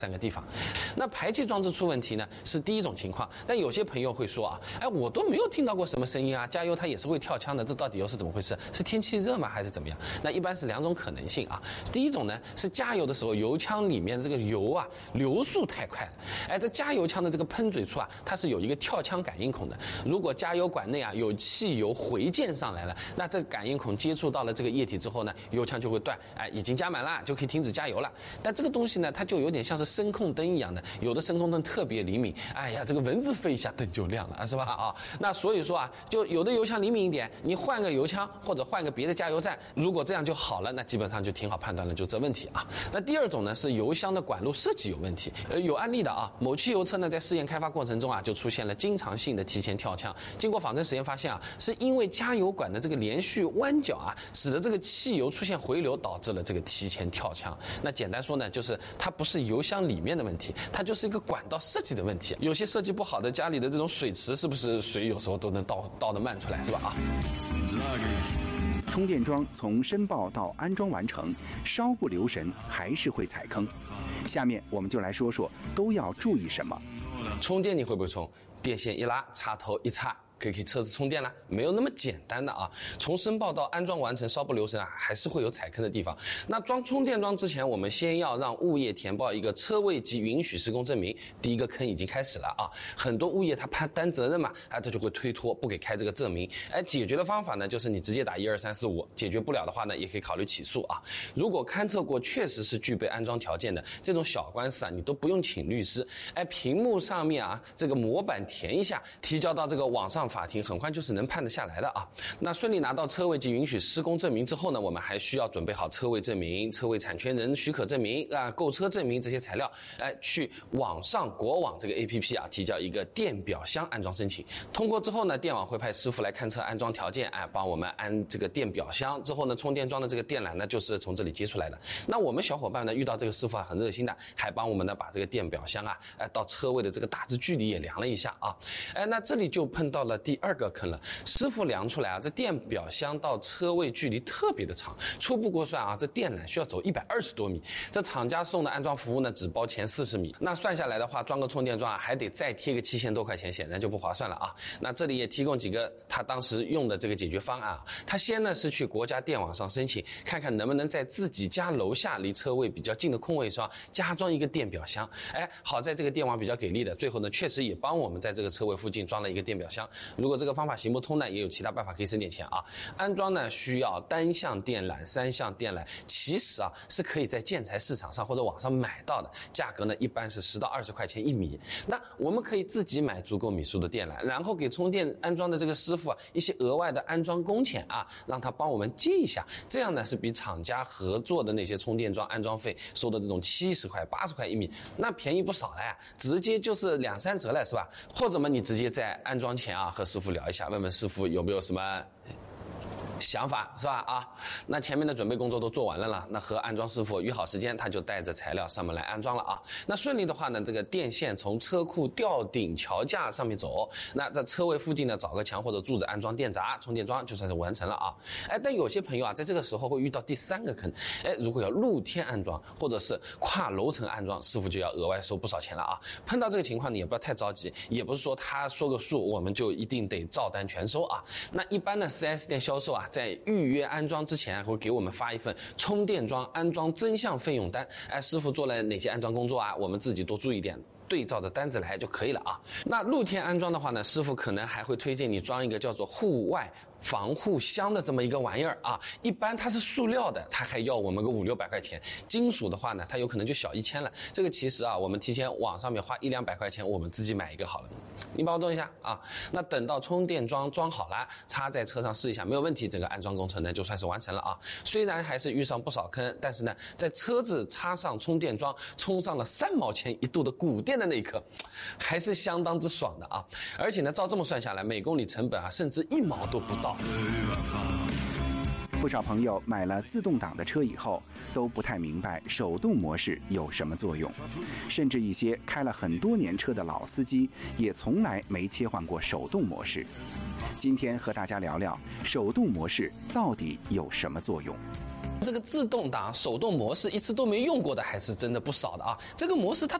3个地方。那排气装置出问题呢，是第一种情况。但有些朋友会说啊，哎，我都没有听到过什么声音啊，加油它也是会跳枪的，这到底又是怎么回事？是天气热吗，还是怎么样？那一般是2种可能性啊。第一种呢，是加油的时候油枪里面的这个油啊流速太快了，哎，这加油枪的这个喷嘴处啊，它是有一个跳枪感应孔的。如果加油管内啊有汽油回溅上来了，那这个感应孔接触到了这个液体之后呢，油枪就会断，哎，已经加满了，就可以停止加油了。但这个东西呢，它就有点像是声控灯一样的，有的声控灯特别灵敏，哎呀，这个蚊子飞一下灯就亮了，是吧？啊，那所以说啊，就有的油枪灵敏一点，你换个油枪或者换个别的加油站，如果这样就好了，那基本上就挺好判断了，就这问题啊。那第二种呢，是油箱的管路设计有问题，有案例的啊，某汽油车呢在试验开发过程中啊，就出现了经常性的提前跳枪。经过仿真实验发现啊，是因为加油管的这个连续弯角啊，使得这个汽油出现回流，导致了这个提前跳枪。那简单说呢，就是它不是油箱里面的问题，它就是一个管道设计的问题。有些设计不好的家里的这种水池，是不是水有时候都能倒得慢出来，是吧？啊。 充电桩从申报到安装完成，稍不留神还是会踩坑。下面我们就来说说都要注意什么。 充电你会不会充？电线一拉，插头一插，可以给车子充电了，没有那么简单的啊！从申报到安装完成，稍不留神啊，还是会有踩坑的地方。那装充电桩之前，我们先要让物业填报一个车位及允许施工证明。第一个坑已经开始了啊！很多物业他怕担责任嘛，这就会推脱不给开这个证明。解决的方法呢，就是你直接打12345，解决不了的话呢，也可以考虑起诉啊。如果勘测过确实是具备安装条件的这种小官司啊，你都不用请律师，屏幕上面啊这个模板填一下，提交到这个网上法庭，很快就是能判得下来的啊。那顺利拿到车位及允许施工证明之后呢，我们还需要准备好车位证明、车位产权人许可证明购车证明这些材料，去网上国网这个 APP 啊提交一个电表箱安装申请。通过之后呢，电网会派师傅来勘测安装条件，帮我们安这个电表箱。之后呢，充电桩的这个电缆呢就是从这里接出来的。那我们小伙伴呢遇到这个师傅很热心的，还帮我们呢把这个电表箱到车位的这个大致距离也量了一下啊。那这里就碰到了第2个坑了。师傅量出来这电表箱到车位距离特别的长，初步估算这电缆需要走120多米，这厂家送的安装服务呢只包前40米，那算下来的话，装个充电桩还得再贴个7000多块钱，显然就不划算了啊。那这里也提供几个他当时用的这个解决方案啊。他先呢是去国家电网上申请，看看能不能在自己家楼下离车位比较近的空位上加装一个电表箱。好在这个电网比较给力的，最后呢确实也帮我们在这个车位附近装了一个电表箱。如果这个方法行不通呢，也有其他办法可以省点钱啊。安装呢需要单向电缆、3向电缆，其实是可以在建材市场上或者网上买到的，价格呢一般是10到20块钱1米。那我们可以自己买足够米数的电缆，然后给充电安装的这个师傅一些额外的安装工钱让他帮我们接一下，这样呢是比厂家合作的那些充电桩安装费收的这种70块、80块1米，那便宜不少了呀，直接就是2、3折了，是吧？或者嘛，你直接在安装前和师傅聊一下，问问师傅有没有什么想法，是吧？那前面的准备工作都做完了，那和安装师傅约好时间，他就带着材料上门来安装了啊。那顺利的话呢，这个电线从车库吊顶桥架上面走，那在车位附近呢找个墙或者柱子安装电闸，充电桩就算是完成了啊。但有些朋友在这个时候会遇到第3个坑，如果要露天安装或者是跨楼层安装，师傅就要额外收不少钱了啊。碰到这个情况你也不要太着急，也不是说他说个数我们就一定得照单全收啊。那一般的 4S 店销售在预约安装之前会给我们发一份充电桩安装增项费用单，师傅做了哪些安装工作我们自己多注意点，对照着单子来就可以了啊。那露天安装的话呢，师傅可能还会推荐你装一个叫做户外防护箱的这么一个玩意儿一般它是塑料的，它还要我们个5、600块钱，金属的话呢，它有可能就小1000了。这个其实我们提前网上面花1、200块钱，我们自己买一个好了。你帮我动一下那等到充电桩装好了，插在车上试一下，没有问题，整个安装工程呢就算是完成了虽然还是遇上不少坑，但是呢，在车子插上充电桩，充上了3毛钱一度的补电的那一刻，还是相当之爽的而且呢，照这么算下来，每公里成本甚至1毛都不到。 不少朋友买了自动挡的车以后，都不太明白手动模式有什么作用，甚至一些开了很多年车的老司机也从来没切换过手动模式。今天和大家聊聊手动模式到底有什么作用。 这个自动挡手动模式一次都没用过的还是真的不少的啊。这个模式它